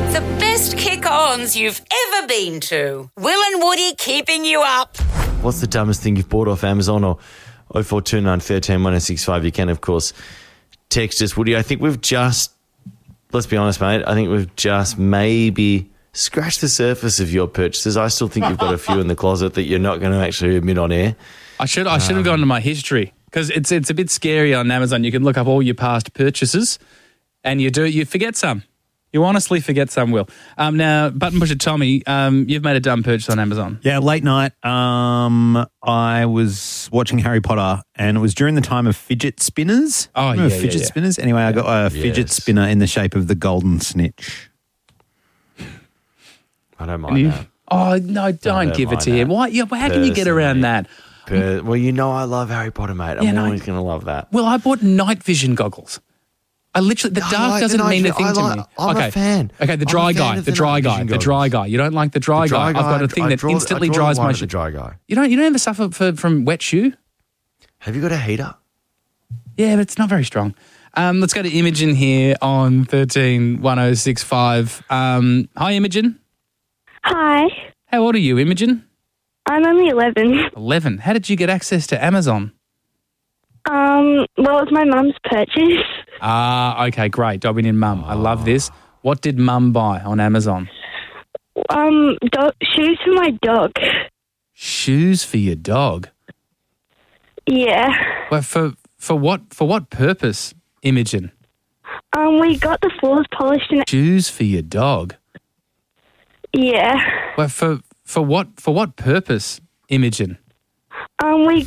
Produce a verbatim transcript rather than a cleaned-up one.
The best kick-ons you've ever been to. Will and Woody keeping you up. What's the dumbest thing you've bought off Amazon? Or oh four two nine, one three, one oh six five. You can, of course, text us. Woody, I think we've just, let's be honest, mate, I think we've just maybe scratched the surface of your purchases. I still think you've got a few in the closet that you're not going to actually admit on air. I should I should have gone to my history because it's it's a bit scary on Amazon. You can look up all your past purchases and you do you forget some. You honestly forget some, Will. Um, now, Button Pusher Tommy, um, you've made a dumb purchase on Amazon. Yeah, late night, um, I was watching Harry Potter and it was during the time of fidget spinners. Oh, Remember yeah, fidget yeah, yeah. spinners? Anyway, I got a fidget Yes. spinner in the shape of the golden snitch. I don't mind that. Oh, no, don't don't give it mind to him. that. Why? Yeah, well, how can you get around that? Per- well, you know I love Harry Potter, mate. I'm Yeah, no, always going to love that. Well, I bought night vision goggles. I literally, the I dark like the doesn't night mean a vi- thing I to like- me. I'm a okay. fan. Okay, the I'm dry a fan guy, of the the dry night guy, vision the dry goggles. guy. You don't like the dry, The guy. dry I've got guy, a thing I that draw- instantly I draw dries the line my at shoe. the dry guy. You don't, you don't ever suffer for, from wet shoe? Have you got a heater? Yeah, but it's not very strong. Um, let's go to Imogen here on thirteen one oh six five. Um, hi, Imogen. Hi, How old are you, Imogen? I'm only eleven. eleven. How did you get access to Amazon? Um, well, it's my mum's purchase. Ah, okay, great. Dobbing in mum. I love this. What did mum buy on Amazon? Um, dog, shoes for my dog. Shoes for your dog. Yeah. Well, for for what for what purpose, Imogen? Um, we got the floors polished and Shoes for your dog. yeah. Well, for for what for what purpose, Imogen? Um, we